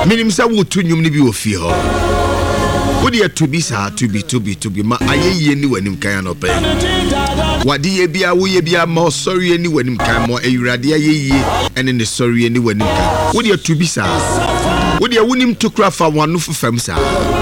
Minim sa wo to nnwom ne bi ofie ho. Wo de to bi sa to bi ma ayeye ni wanim kan no pe. Wade ye bia wo ye bia ma sorry ni wanim kan mo awurade ayeye ene ne sorry ni wanim kan. Wo de to bi sa. Wo de wonim to kra fa wanu fam sa.